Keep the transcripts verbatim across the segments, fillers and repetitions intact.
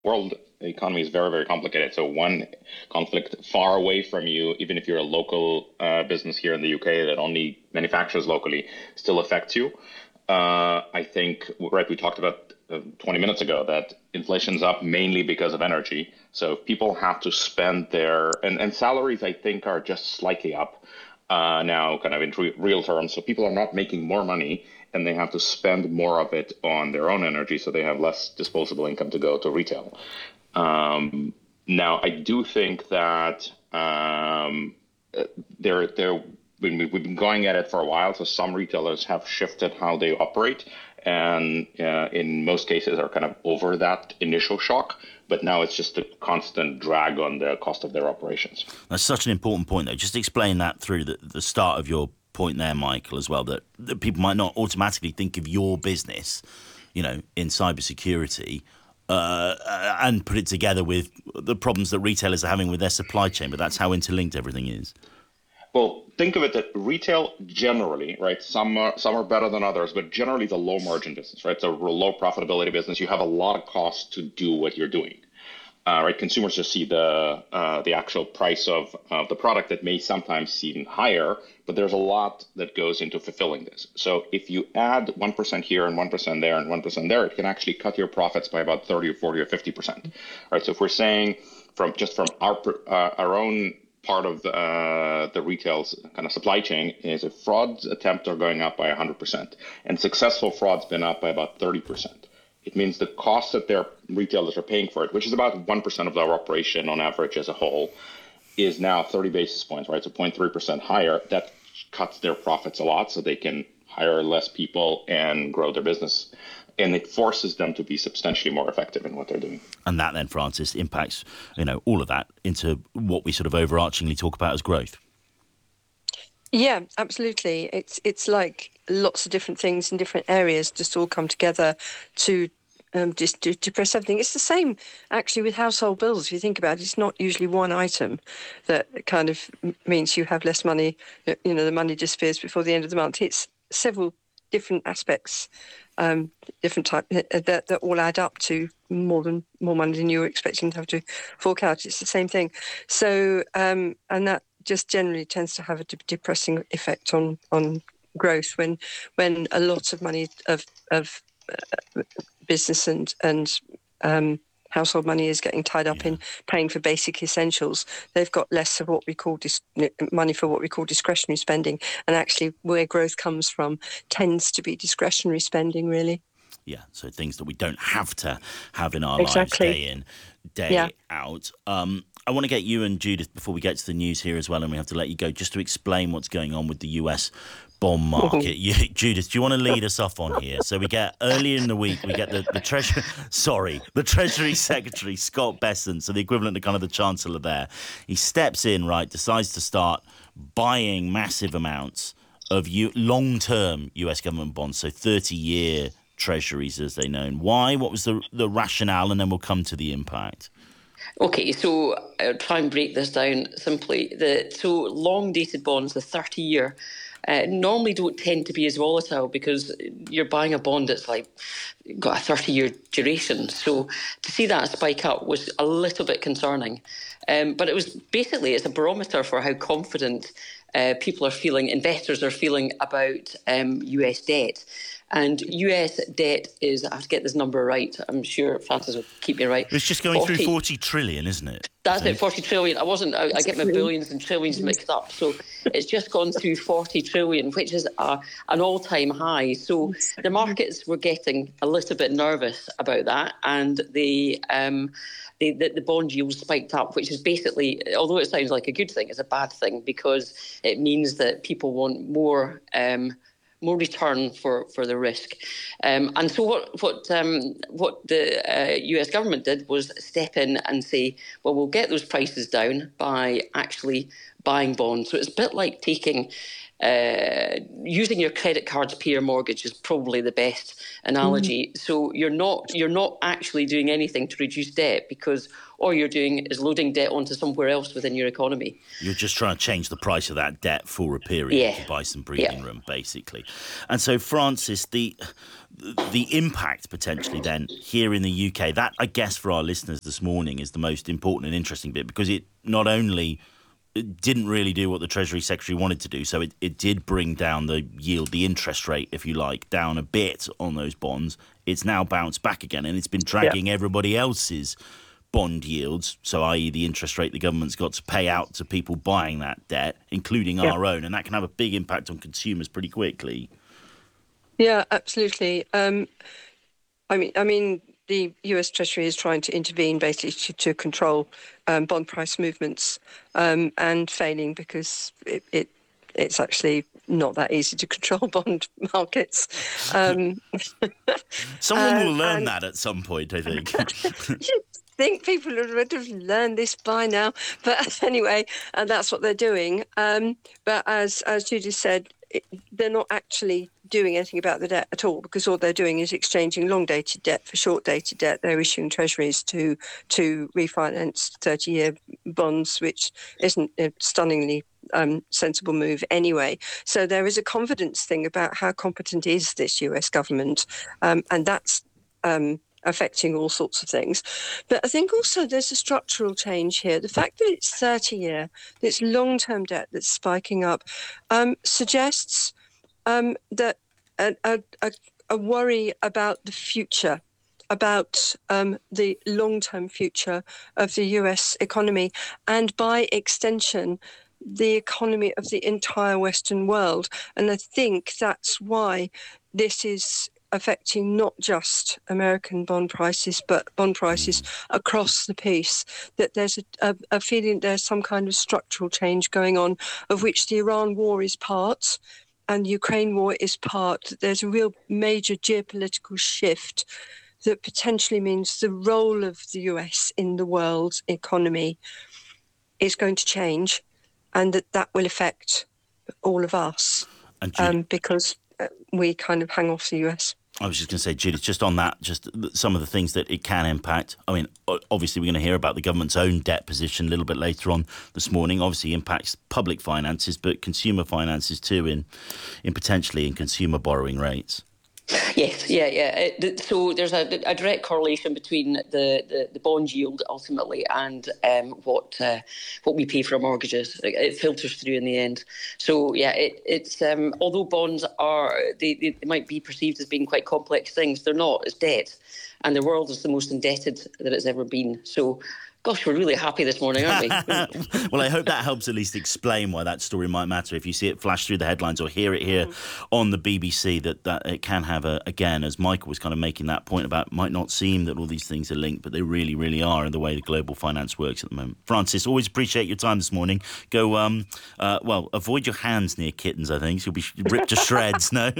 world economy is very, very complicated. So one conflict far away from you, even if you're a local uh, business here in the U K that only manufactures locally, still affects you. Uh, I think, right, we talked about uh, twenty minutes ago that inflation's up mainly because of energy. So people have to spend their, and, and salaries, I think, are just slightly up uh, now, kind of in re- real terms. So people are not making more money and they have to spend more of it on their own energy. So they have less disposable income to go to retail. Um, now, I do think that um, there, there, we've been going at it for a while. So some retailers have shifted how they operate, and uh, in most cases are kind of over that initial shock. But now it's just a constant drag on the cost of their operations. That's such an important point, though. Just explain that through the, the start of your point there, Michael, as well, that, that people might not automatically think of your business, you know, in cybersecurity, uh, and put it together with the problems that retailers are having with their supply chain. But that's how interlinked everything is. Well, think of it that retail generally, right? Some are, some are better than others, but generally the low margin business, right? It's a low profitability business. You have a lot of costs to do what you're doing. Uh, right, consumers just see the uh, the actual price of uh, the product that may sometimes seem higher, but there's a lot that goes into fulfilling this. So if you add one percent here and one percent there and one percent there, it can actually cut your profits by about thirty or forty or fifty percent. Right. So if we're saying from just from our uh, our own part of the, uh, the retail's kind of supply chain is if fraud attempts are going up by one hundred percent and successful fraud's been up by about thirty percent. It means the cost that their retailers are paying for it, which is about one percent of their operation on average as a whole, is now thirty basis points, right? So zero point three percent higher. That cuts their profits a lot so they can hire less people and grow their business. And it forces them to be substantially more effective in what they're doing. And that then, Francis, impacts, you know, all of that into what we sort of overarchingly talk about as growth. Yeah, absolutely. It's it's like lots of different things in different areas just all come together to um, just to depress everything. It's the same actually with household bills. If you think about it, it's not usually one item that kind of means you have less money. You know, the money disappears before the end of the month. It's several different aspects, um, different type that, that all add up to more than more money than you were expecting to have to fork out. It's the same thing. So um, and that. just generally tends to have a de- depressing effect on, on growth when when a lot of money of of uh, business and and um, household money is getting tied up yeah. in paying for basic essentials. They've got less of what we call dis- money for what we call discretionary spending, and actually where growth comes from tends to be discretionary spending, really. Yeah, so things that we don't have to have in our exactly. lives day in, day yeah. out. Um, I want to get you and Judith, before we get to the news here as well, and we have to let you go, just to explain what's going on with the U S bond market. You, Judith, do you want to lead us off on here? So we get, earlier in the week, we get the, the Treasury, sorry, the Treasury Secretary, Scott Bessent, so the equivalent to kind of the Chancellor there. He steps in, right, decides to start buying massive amounts of U- long-term U S government bonds, so thirty-year treasuries, as they're known. Why? What was the the rationale? And then we'll come to the impact. Okay, so I'll try and break this down simply. The so long-dated bonds, the thirty-year, uh, normally don't tend to be as volatile because you're buying a bond that's like got a thirty-year duration. So to see that spike up was a little bit concerning. Um, but it was basically, it's a barometer for how confident uh, people are feeling, investors are feeling about um, U S debt. And U S debt is, I have to get this number right, I'm sure Francis will keep me right. It's just going forty, through forty trillion, isn't it? That's it, forty trillion. I wasn't, I, I get my billions and trillions mixed up. So it's just gone through forty trillion, which is a, an all-time high. So the markets were getting a little bit nervous about that. And the, um, the, the, the bond yields spiked up, which is basically, although it sounds like a good thing, it's a bad thing because it means that people want more um more return for, for the risk. Um, and so what what um, what the uh, U S government did was step in and say, well, we'll get those prices down by actually buying bonds. So it's a bit like taking uh, using your credit card to pay your mortgage is probably the best analogy. Mm. So you're not you're not actually doing anything to reduce debt, because all you're doing is loading debt onto somewhere else within your economy. You're just trying to change the price of that debt for a period yeah. to buy some breathing yeah. room, basically. And so, Francis, the the impact potentially then here in the U K, that I guess for our listeners this morning is the most important and interesting bit, because it not only it didn't really do what the Treasury Secretary wanted to do. So it, it did bring down the yield, the interest rate, if you like, down a bit on those bonds. It's now bounced back again, and it's been dragging yeah. everybody else's bond yields, so that is the interest rate the government's got to pay out to people buying that debt, including yeah. our own. And that can have a big impact on consumers pretty quickly. Yeah, absolutely. Um, I mean, I mean, the U S Treasury is trying to intervene basically to, to control um, bond price movements um, and failing, because it, it it's actually not that easy to control bond markets. Um, Someone uh, will learn and, that at some point, I think. I think people would have learned this by now. But anyway, and that's what they're doing. Um, but as, as Judith said, it, they're not actually doing anything about the debt at all, because all they're doing is exchanging long-dated debt for short-dated debt. They're issuing treasuries to to refinance thirty-year bonds, which isn't a stunningly um, sensible move anyway. So there is a confidence thing about how competent is this U S government, um, and that's um, affecting all sorts of things. But I think also there's a structural change here. The fact that it's thirty-year, that it's long-term debt that's spiking up, um, suggests um, that a, a, a worry about the future, about um, the long-term future of the U S economy, and by extension, the economy of the entire Western world. And I think that's why this is affecting not just American bond prices, but bond prices across the piece, that there's a, a, a feeling there's some kind of structural change going on, of which the Iran war is part and the Ukraine war is part. That there's a real major geopolitical shift that potentially means the role of the U S in the world economy is going to change, and that that will affect all of us, um, because we kind of hang off the U S. I was just going to say, Judith, just on that, just some of the things that it can impact. I mean, obviously, we're going to hear about the government's own debt position a little bit later on this morning. Obviously, impacts public finances, but consumer finances too, in, in potentially in consumer borrowing rates. Yes, yeah, yeah. It, so there's a, a direct correlation between the, the, the bond yield ultimately and um, what uh, what we pay for our mortgages. It filters through in the end. So yeah, it, it's um, although bonds are they, they might be perceived as being quite complex things, they're not. It's debt, and the world is the most indebted that it's ever been. So. Gosh, we're really happy this morning, aren't we? Well, I hope that helps at least explain why that story might matter. If you see it flash through the headlines or hear it here mm. on the B B C, that, that it can have, a, again, as Michael was kind of making that point about, it might not seem that all these things are linked, but they really, really are in the way the global finance works at the moment. Francis, always appreciate your time this morning. Go, um, uh, well, avoid your hands near kittens, I think. So you'll be ripped to shreds, no?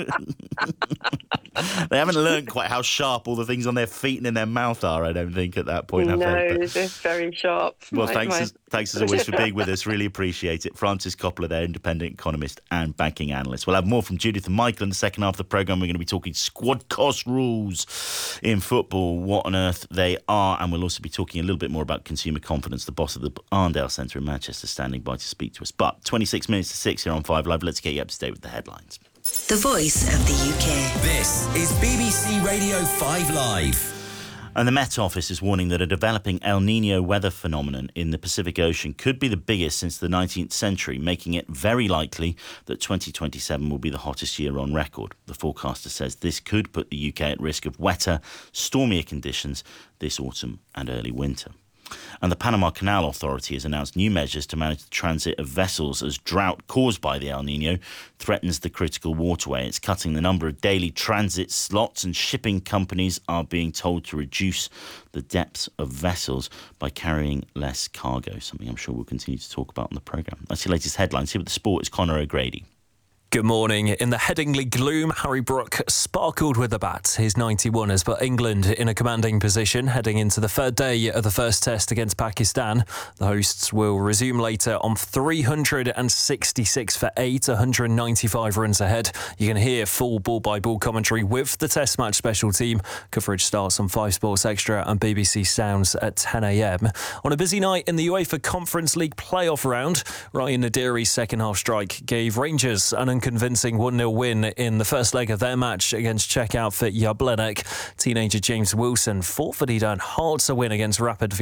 They haven't learned quite how sharp all the things on their feet and in their mouth are, I don't think, at that point, have no, they? But... they're very sharp. Well, my, thanks, my... as, thanks as always for being with us. Really appreciate it. Francis Coppola there, independent economist and banking analyst. We'll have more from Judith and Michael in the second half of the programme. We're going to be talking squad cost rules in football, what on earth they are, and we'll also be talking a little bit more about consumer confidence. The boss of the Arndale Centre in Manchester standing by to speak to us. But twenty-six minutes to six here on Five Live. Let's get you up to date with the headlines. The voice of the U K. This is B B C Radio Five Live. And the Met Office is warning that a developing El Niño weather phenomenon in the Pacific Ocean could be the biggest since the nineteenth century, making it very likely that twenty twenty-seven will be the hottest year on record. The forecaster says this could put the U K at risk of wetter, stormier conditions this autumn and early winter. And the Panama Canal Authority has announced new measures to manage the transit of vessels as drought caused by the El Niño threatens the critical waterway. It's cutting the number of daily transit slots, and shipping companies are being told to reduce the depths of vessels by carrying less cargo, something I'm sure we'll continue to talk about on the programme. That's your latest headlines. Here with the sport is Conor O'Grady. Good morning. In the Headingley gloom, Harry Brook sparkled with the bat. His ninety-one has put England in a commanding position heading into the third day of the first test against Pakistan. The hosts will resume later on three hundred sixty-six for eight, one hundred ninety-five runs ahead. You can hear full ball-by-ball commentary with the Test match special team. Coverage starts on Five Sports Extra and B B C Sounds at ten a.m. On a busy night in the UEFA Conference League playoff round, Ryan Nadiri's second-half strike gave Rangers an convincing one nil win in the first leg of their match against Czech outfit Jablanek. Teenager James Wilson fought for the hard to win against Rapid